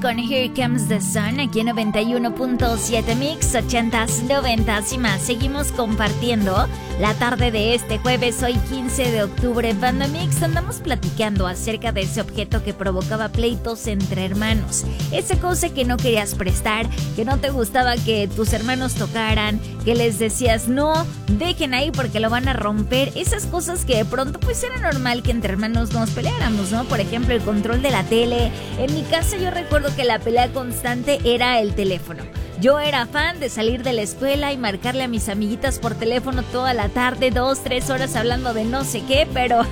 con Here Comes the Sun aquí en 91.7 Mix, 80s, 90s y más. Seguimos compartiendo la tarde de este jueves, hoy 15 de octubre. Banda Mix, andamos platicando acerca de ese objeto que provocaba pleitos entre hermanos. Esa cosa que no querías prestar, que no te gustaba que tus hermanos tocaran, que les decías no, dejen ahí porque lo van a romper. Esas cosas que de pronto pues era normal que entre hermanos nos peleáramos, ¿no? Por ejemplo, el control de la tele. En mi casa yo recuerdo que la pelea constante era el teléfono. Yo era fan de salir de la escuela y marcarle a mis amiguitas por teléfono toda la tarde, 2-3 horas hablando de no sé qué, pero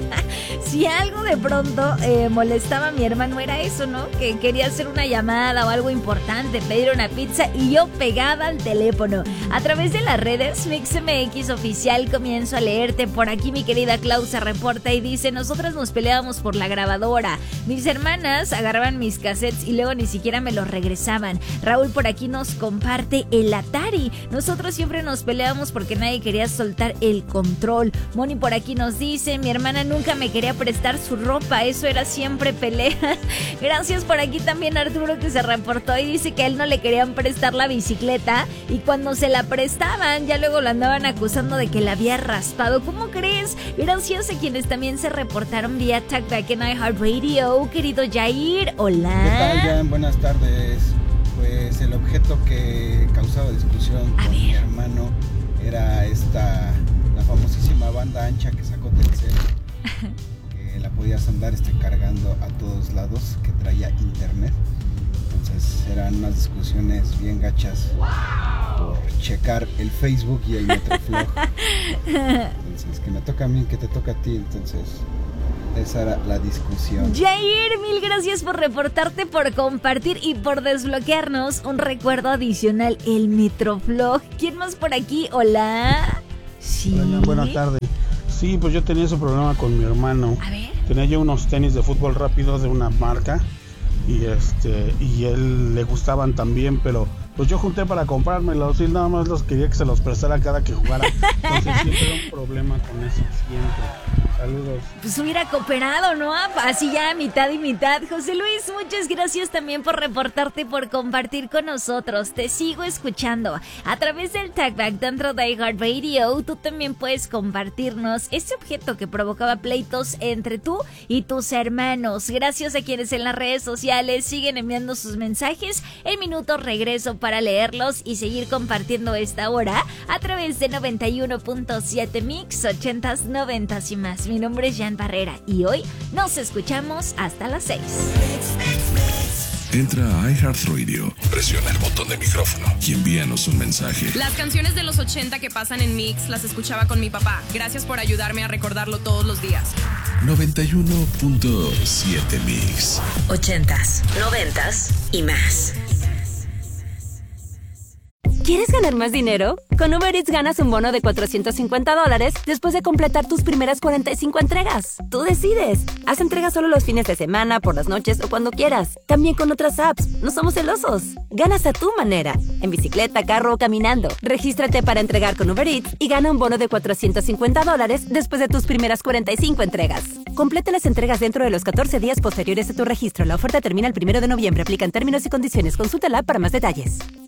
si algo de pronto molestaba a mi hermano era eso, ¿no? Que quería hacer una llamada o algo importante, pedir una pizza y yo pegada al teléfono. A través de las redes, MixMX Oficial, comienzo a leerte. Por aquí mi querida Clau se reporta y dice: nosotras nos peleábamos por la grabadora. Mis hermanas agarraban mis cassettes y luego ni siquiera me los regresaban. Raúl por aquí nos comparte el Atari. Nosotros siempre nos peleábamos porque nadie quería soltar el control. Moni por aquí nos dice: mi hermana nunca me quería prestar su ropa, eso era siempre pelea. Gracias por aquí también Arturo, que se reportó y dice que a él no le querían prestar la bicicleta y cuando se la prestaban ya luego lo andaban acusando de que la había raspado. ¿Cómo crees? Gracias a quienes también se reportaron vía Talkback en iHeartRadio. Querido Jair, hola. ¿Qué tal, Jan? Buenas tardes. Pues el objeto que causaba discusión con mi hermano era la famosísima banda ancha que sacó Telcel, que la podías andar cargando a todos lados, que traía internet. Entonces eran unas discusiones bien gachas por checar el Facebook y el Metroflog. Entonces, que me toca a mí, que te toca a ti, entonces esa era la discusión. Jair, mil gracias por reportarte, por compartir y por desbloquearnos un recuerdo adicional, el Metroflog. ¿Quién más por aquí? Hola. Sí. Hola, buenas tardes. Sí, pues yo tenía ese problema con mi hermano. A ver. Tenía yo unos tenis de fútbol rápido de una marca y él le gustaban también, pero pues yo junté para comprármelos y nada más los quería que se los prestara cada que jugara. Entonces siempre era un problema con eso, siempre. Saludos. Pues hubiera cooperado, ¿no? Así ya mitad y mitad. José Luis, muchas gracias también por reportarte y por compartir con nosotros. Te sigo escuchando. A través del Talkback dentro de iHeartRadio, tú también puedes compartirnos ese objeto que provocaba pleitos entre tú y tus hermanos. Gracias a quienes en las redes sociales siguen enviando sus mensajes. En minutos regreso para leerlos y seguir compartiendo esta hora a través de 91.7 Mix, 80s, 90s y más. Mi nombre es Jan Barrera y hoy nos escuchamos hasta las 6. Entra a iHeartRadio, presiona el botón de micrófono y envíanos un mensaje. Las canciones de los 80 que pasan en Mix las escuchaba con mi papá. Gracias por ayudarme a recordarlo todos los días. 91.7 Mix. 80s, 90s y más. ¿Quieres ganar más dinero? Con Uber Eats ganas un bono de $450 después de completar tus primeras 45 entregas. Tú decides. Haz entregas solo los fines de semana, por las noches o cuando quieras. También con otras apps. No somos celosos. Ganas a tu manera. En bicicleta, carro o caminando. Regístrate para entregar con Uber Eats y gana un bono de $450 después de tus primeras 45 entregas. Completa las entregas dentro de los 14 días posteriores a tu registro. La oferta termina el 1 de noviembre. Aplican términos y condiciones. Consulta la app para más detalles.